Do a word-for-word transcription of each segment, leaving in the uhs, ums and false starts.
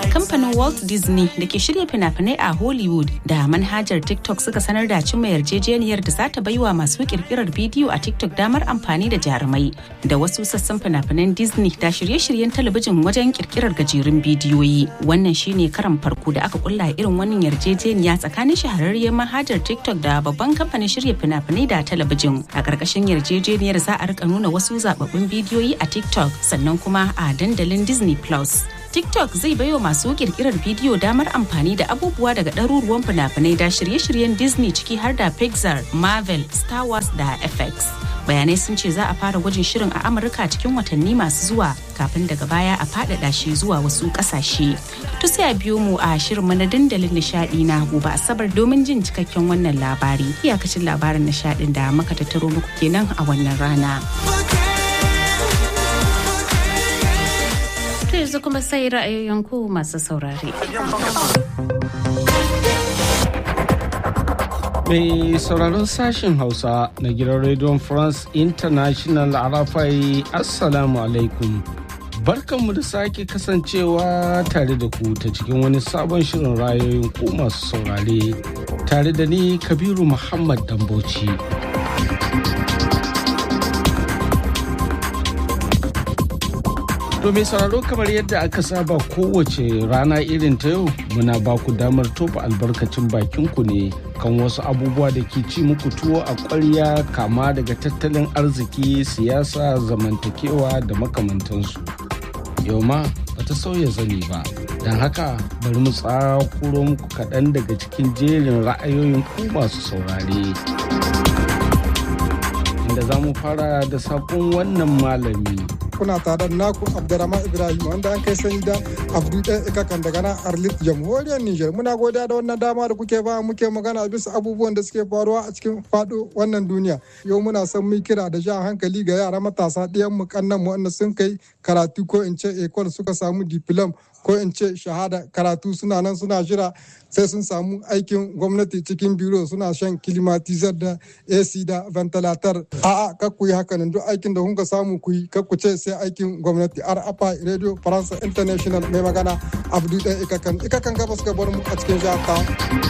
kamfanin Walt Disney da ke shirya fina-finai a Hollywood da manhajar TikTok suka sanar da cimma yarjejeniyar da za ta baiwa masu kirkirar bidiyo a TikTok damar amfani da jarumai da wasu sassan fina-finan Disney da shirye-shiryen talabijin wajen kirkirar gajerun bidiyoyi. Wannan shine karan farko da aka kulla irin wannan yarjejeniya tsakanin shahararriyar manhajar TikTok da babban kamfanin shirya fina-finai da talabijin. A ƙarƙashin yarjejeniyar za a rika nuna wasu zababbun bidiyoyi a TikTok sannan kuma a dandalin Disney Plus. TikTok zai baiwa masu kirkirar bidiyo damar amfani da abubuwa daga ɗaruruwan fina-finai da shirye-shiryen Disney ciki har da Pixar, Marvel, Star Wars da F X. Bayanai sun ce za a fara gwajin shirin a Amurka cikin watanni masu zuwa kafin daga baya a faɗaɗa shi zuwa wasu ƙasashe. To sai a biyo mu a shirin na dandalin nishaɗi na gobe Asabar domin jin cikakken wannan labari. Iyakacin labarin nishaɗin da muka tattaro muku kenan a wannan rana. Yanzu kuma sai ra'ayoyin ku masu saurare. Mai sauraron sashen Hausa na gidan Radio France International Arafai, Assalamu alaikum. Barkanmu da sake kasancewa tare da ku ta cikin wani sabon shirin ra'ayoyin ku masu saurare tare da ni Kabiru Muhammad Dambauci. To mai sauraro kamar yadda aka saba kowace rana irin ta yau muna ba ku damar tofa albarkacin bakinku ne kan wasu abubuwa da ke ci muku tuwo a ƙwarya kama daga tattalin arziki, siyasa, zamantakewa da makamantansu. Yau ma bata sauya zani ba, don haka bari mu tsakuro muku kaɗan daga cikin jerin ra'ayoyin ku masu saurare. Inda za mu fara da sakon wannan malami. Kuna tare da naku Abdurrahman Ibrahim wanda an kai sani da Abdu ɗan ikakan daga nan Arlit Jamhuriyar Niger. Muna godiya da wannan dama da kuke ba muke magana bisa abubuwan da suke faruwa a cikin faɗo wannan duniya. Yau muna son mu kira da jan hankali ga yara matasa ɗiyan mu kannan mu wanda sun kai karatu ko in ce ecole suka samu diplom ko in ce shahada karatu suna nan suna jira sai sun samu aikin gwamnati cikin biro suna shan climatizer da A C da ventilator. A'a kar ku yi haka nan duk aikin da kuka samu ku yi kar ku ce sai aikin gwamnati. R F I Radio France International mai magana Abdu Dan Ikakan Ikakan gabas ka bar mu a cikin jihar ta.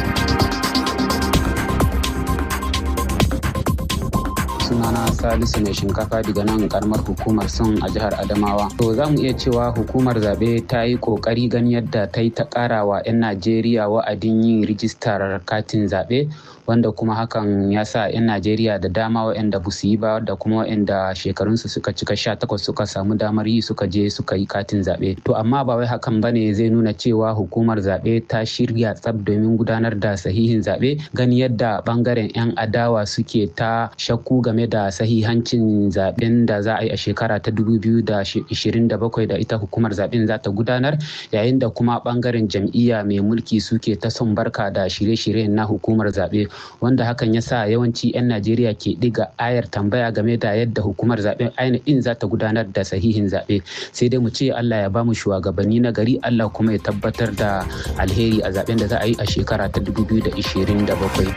Sunana Salisu mai shinkafa daga nan karamar hukumar Son a jihar Adamawa. To za mu iya cewa hukumar zaɓe ta yi ƙoƙari gani yadda ta yi ta ƙara wa 'yan Najeriya wa'adin yin rijistar katin zaɓe, wanda kuma hakan ya sa 'yan Najeriya da dama waɗanda ba su yi ba da kuma waɗanda shekarunsu suka cika sha takwas suka samu damar yi suka je suka yi katin zaɓe. To amma ba wai hakan bane zai nuna cewa hukumar zaɓe ta shirya tsab domin gudanar da sahihin zaɓe, gani yadda ɓangaren 'yan adawa suke ta shakku game da sahihancin zaɓen da za a yi a shekara ta dubu biyu da ishirin da bakwai da ita hukumar zaɓen za ta gudanar, yayin da kuma ɓangaren jam'iyya mai mulki suke ta son barka da shirye-shiryen na hukumar zaɓe, wanda hakan ya sa yawanci 'yan Najeriya ke ɗiga ayar tambaya game da yadda hukumar zaɓen ainihin za ta gudanar da sahihin zaɓe. Sai dai mu ce Allah ya ba mu shugabanni na gari, Allah kuma ya tabbatar da alheri a zaɓen da za a yi a shekara ta dubu biyu da ishirin da bakwai.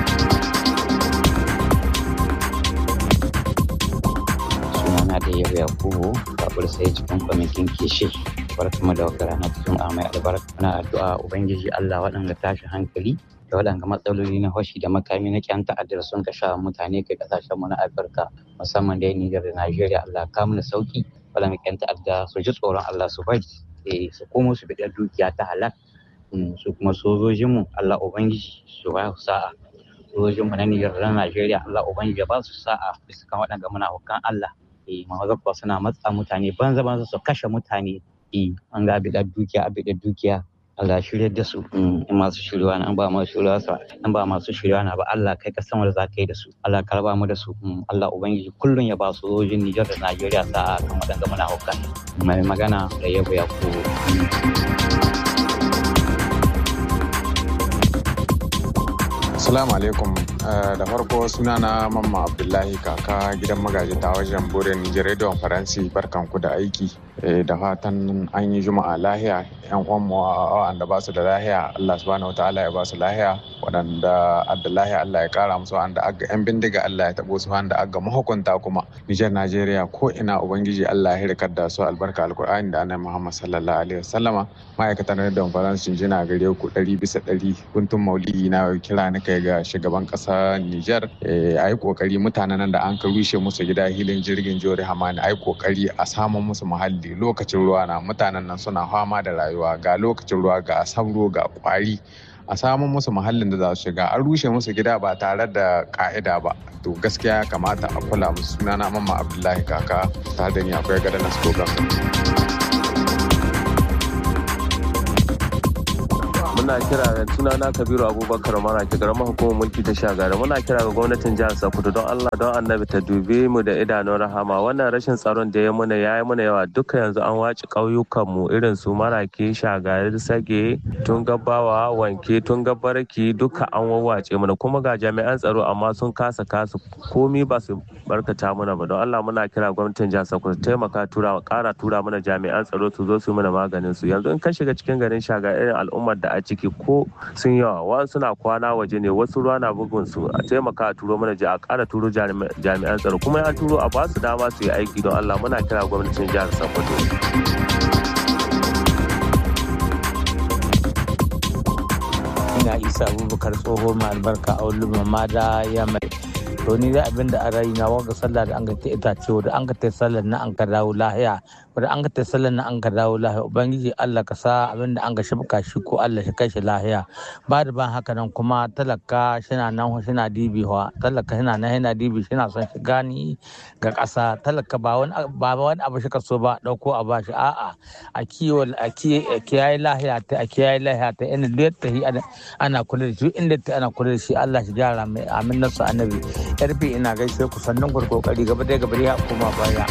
Sunana da yau Yakubu babur sai cikin kwamitin keshe. Barkamu da wakar na cikin amai albarka. Muna addu'a Ubangiji Allah waɗanda tashi hankali da waɗanda matsaloli na hoshi da makami na kyan ta'addar sun kashe mutane kai kasashenmu na Afirka musamman da Nijar da Najeriya. Allah ka mana sauki waɗanda kyan ta'adda su ji tsoron Allah su bari su komo su biɗa dukiya ta halal. Su kuma sojojinmu Allah Ubangiji su ba su sa'a. Sojojinmu na Nijar da Najeriya Allah Ubangiji ba su sa'a bisa kan waɗanda muna hukan Allah. Mahazakwa suna matsa mutane banza banza su kashe mutane. An ga biɗa dukiya a biɗa dukiya. Allah shirya da su in masu shirya na ba masu shirya sa in ba masu shirya na ba Allah kai ka san wanda za ka yi da su. Allah ka raba mu da su. Allah Ubangiji kullum ya ba su sojojin Nijar da Najeriya sa'a kan waɗanda muna hukka. Mai magana da yabo ya ku. Assalamu alaikum. Da farko sunana Mamma Abdullahi kaka gidan magaji ta wajen Bore Nijar Radio Faransi, barkanku da aiki. da fatan an yi juma'a lahiya. Yan uwanmu wanda ba su da lahiya Allah subhanahu wataala ya ba su lahiya, waɗanda adda lahiya Allah ya kara musu, wanda aga yan bindiga Allah ya tabo su, wanda aga mahukunta kuma Nijar Najeriya ko ina ubangiji Allah ya hirkar da su albarka alkur'ani da annabi Muhammad sallallahu alaihi wasallama. Ma'aikatan da faransin jina gare ku ɗari bisa ɗari. Kuntun maulidi na kira ni kai ga shugaban ƙasa Nijar a yi kokari mutanen da an ka rushe musu gida hilin jirgin Jori Hamani a yi kokari a samun musu muhalli. Lokacin ruwa na mutanen nan suna fama da rayuwa, ga lokacin ruwa ga sauro ga kwari, a samun musu muhallin da za su shiga. An rushe musu gida ba tare da ka'ida ba, to gaskiya ya kamata a kula musu. Sunana Mamman Abdullahi Kaka, tare da ni akwai gada na Skogan. Muna kira ga sunana Kabiru Abubakar Mara ke karamar hukumar mulki ta Shagari. Muna kira ga gwamnatin jihar Sokoto don Allah don Annabi ta dube mu da idanun rahama. Wannan rashin tsaron da ya muna ya yi muna yawa. Duka yanzu an wace ƙauyukan mu irin su Marake, Shagari, Sage, tun gabawa, Wanke, tun gabarki duka an wawace mana. Kuma ga jami'an tsaro amma sun kasa kasa komi ba su barkata mana ba. Don Allah muna kira gwamnatin jihar Sokoto taimaka tura ƙara tura mana jami'an tsaro su zo su mana maganin su. Yanzu in ka shiga cikin garin Shagari irin al'ummar da a ciki ko sun yawa, wasu suna kwana waje ne, wasu ruwa na bugun su. A taimaka a turo mana a ƙara turo jami'an tsaro, kuma ya turo a ba su dama su yi aiki. Don Allah muna kira gwamnatin jihar Sokoto. Ina Isa Abubakar tsoho mai albarka a wani mamada ya mai. To ni da abin da a rayu na wanga sallah da an ga ta itace da an ga ta sallar na an ka dawo lahiya, da an ga ta sallar na an ka dawo lahiya. Ubangiji Allah ka sa abin da an ga shibka shi ko Allah shi kai shi lahiya. Ba da ban haka nan kuma talaka shina nan shina dibi wa talaka shina nan yana dibi shina son shi gani ga ƙasa. Talaka ba wani ba wani abu shi ka so ba dauko a bashi, a'a a kiwo a kiyaye lahiya ta a kiyaye lahiya ta inda duk ta yi ana kula da shi, inda ta ana kula da shi. Allah shi gyara mai amin nasu annabi. Yarfi ina gaishe ku sannan ku kokari gaba da gaba ya koma baya.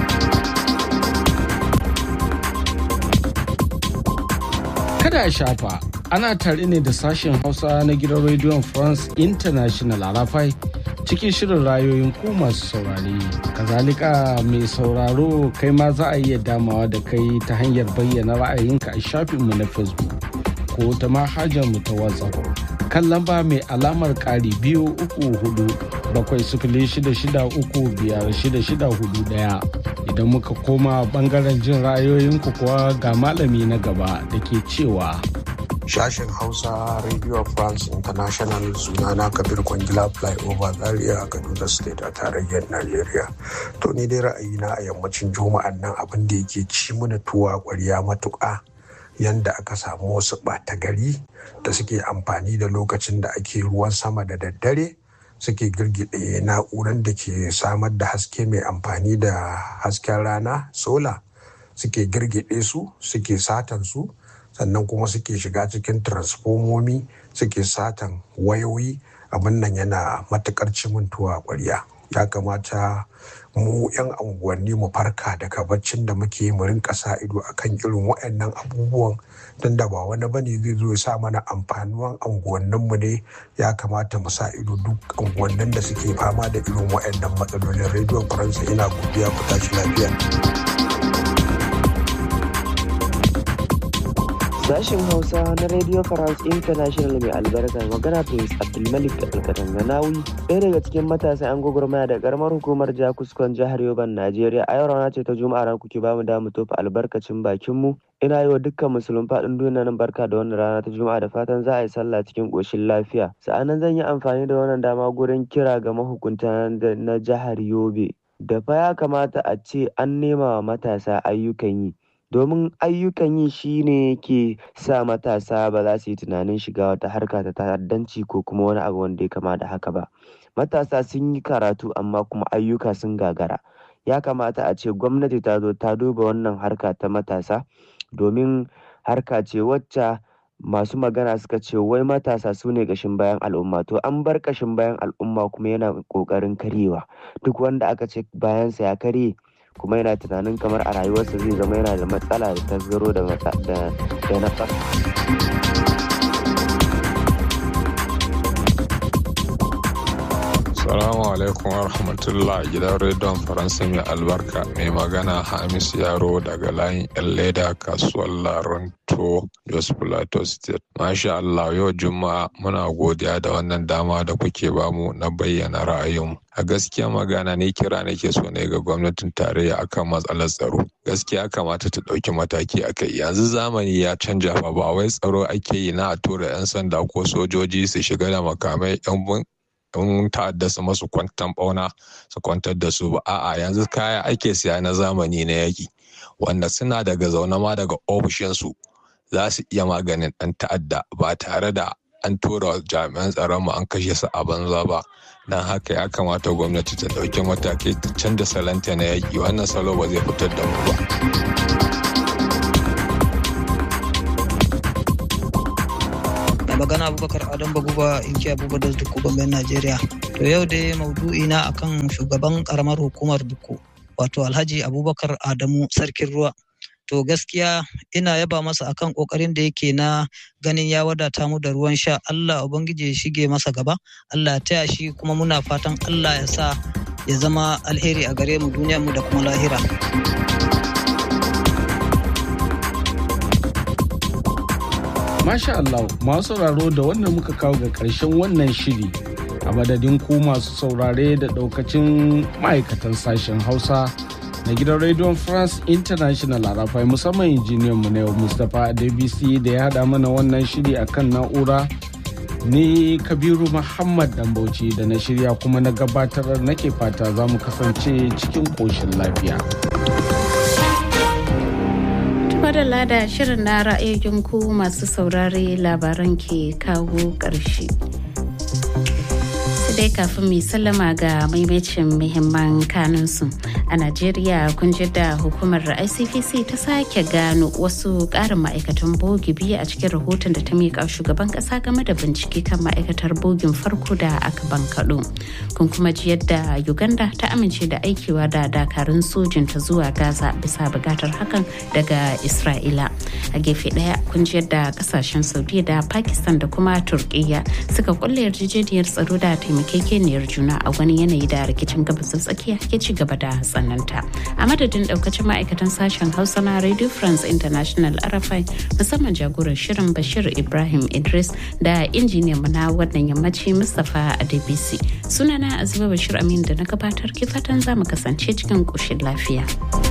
Kada a shafa, ana tare ne da sashen Hausa na gidan rediyon France International a Rafai cikin shirin rayoyin ku masu saurare. Kazalika mai sauraro kai ma za a iya damawa da kai ta hanyar bayyana ra'ayinka a shafinmu na Facebook ko ta manhajar mu ta WhatsApp kan lamba mai alamar ƙari biyu uku hudu bakwai sifili shida shida uku biyar shida shida hudu ɗaya. Idan muka koma bangaren jin ra'ayoyinku kuwa ga malami na gaba da ke cewa Sashen Hausa Radio France International, sunana Kabir Kwangila Flyover Zaria a Kaduna State a tarayyar Najeriya. To ni dai ra'ayina a yammacin Juma'an nan abin da yake ci mana tuwa ƙwarya matuƙa, yanda aka samu wasu ɓata gari da suke amfani da lokacin da ake ruwan sama da daddare suke girgide na'urar da ke samar da haske mai amfani da hasken rana sola, suke girgide su suke satan su, sannan kuma suke shiga cikin transfomomi suke satan wayoyi. Abin nan yana matukar cimintuwa ƙwarya. Ya kamata mu 'yan unguwanni mu farka daga baccin da muke mu rinka sa ido akan irin waɗannan abubuwan, don da ba wani bane zai zo ya sa mana amfanuwan unguwanninmu ne. Ya kamata mu sa ido duk unguwannin da suke fama da irin waɗannan matsalolin. Radio Faransa ina godiya, ku tashi lafiya. Sashen Hausa na Radio France International mai albarka, magana Prince Abdulmalik Alkatanganawi, ɗaya daga cikin matasan an gwagwarmaya da karamar hukumar Jakuskon jihar Yoban, Najeriya. A yau rana ce ta Juma'a, ran kuke bamu damu tofa albarkacin bakin mu. Ina yi wa dukkan musulun faɗin duniya nan barka da wannan rana ta Juma'a, da fatan za a yi sallah cikin ƙoshin lafiya. Sa'annan zan yi amfani da wannan dama gurin kira ga mahukunta na jihar Yobe da fa ya kamata a ce an nema wa matasa ayyukan yi. Domin ayyukan yi shi ne ke sa matasa ba za su yi tunanin shiga wata harka ta ta'addanci ko kuma wani abu wanda ya kama da haka ba. Matasa sun yi karatu amma kuma ayyuka sun gagara. Ya kamata a ce gwamnati ta zo ta duba wannan harka ta matasa, domin harka ce wacce masu magana suka ce wai matasa su ne ƙashin bayan al'umma. To an bar ƙashin bayan al'umma kuma yana ƙoƙarin karyewa. Duk wanda aka ce bayansa ya karye kuma yana tunanin kamar a rayuwarsa zai zama yana da matsala da tasgaro da da na fasa. Salamu alaikum wa rahmatullah gidan rediyon Faransa mai albarka mai magana Hamis Yaro daga layin yan leda kasuwar Laronto Jos Plateau State. Masha Allah yau Juma'a muna godiya da wannan dama da kuke bamu na bayyana ra'ayinmu. A gaskiya magana ne kira nake so ne ga gwamnatin tarayya akan matsalar tsaro. Gaskiya kamata ta ɗauki mataki a kai. Yanzu zamani ya canja fa ba wai tsaro ake yi na a tura 'yan sanda ko sojoji su shiga da makamai 'yan in ta'adda su masu kwantan bauna su kwantar da su ba a'a yanzu kaya ake siya na zamani na yaki wanda suna daga zaune ma daga ofishinsu za su iya maganin ɗan ta'adda ba tare da an tura jami'an tsaron mu an kashe su a banza ba. Don haka ya kamata gwamnati ta ɗauki matakai ta canza salanta na yaki wannan salo ba zai fitar da mu ba. magana Abubakar Adam Baguba inki Abubuwa da Dukku Gombe Najeriya. To yau dai maudu'i na akan shugaban karamar hukumar Dukku wato Alhaji Abubakar Adamu Sarkin Ruwa. To gaskiya ina yaba masa akan kokarin da yake na ganin ya wadata mu da ruwan sha. Allah ubangiji ya shige masa gaba. Allah ya taya shi kuma muna fatan Allah ya sa ya zama alheri a gare mu duniyar mu da kuma lahira. Masha Allah, masu sauraro da wannan muka kawo ga ƙarshen wannan shiri a madadin ku masu saurare da ɗaukacin ma'aikatan sashen Hausa na gidan Radio France International Arafai musamman injiniyan mu na yau Mustapha Adebisi da ya haɗa mana wannan shiri akan na'ura ni Kabiru Muhammad Dambauci da na shirya kuma na gabatar nake fata za mu kasance cikin ƙoshin lafiya. Madalla da shirin na ra'ayoyin ku masu saurare labaran ke kawo ƙarshe. Dai kafin mai sallama ga maimacin muhimman kanunsu a Najeriya kun ji da hukumar I C P C ta sake gano wasu ƙarin ma'aikatan bogi biyu a cikin rahoton da ta miƙa shugaban ƙasa game da bincike kan ma'aikatar bogin farko da aka bankaɗo. Kun kuma ji yadda Uganda ta amince da aikewa da dakarun sojin ta zuwa Gaza bisa buƙatar hakan daga Isra'ila. A gefe ɗaya kun ji yadda ƙasashen Saudiya da Pakistan da kuma Turkiyya suka kulle yarjejeniyar tsaro da taimakekeniyar juna a wani yanayi da rikicin gabas tsakiya ke ci gaba da tsananta. A madadin daukacin ma'aikatan sashen Hausa na Radio France International R F I musamman jagoran shirin Bashir Ibrahim Idris da injiniyan mu na wannan yammaci Mustapha Adebisi. Sunana Azima Bashir Amin da na gabatar ke fatan za mu kasance cikin ƙoshin lafiya.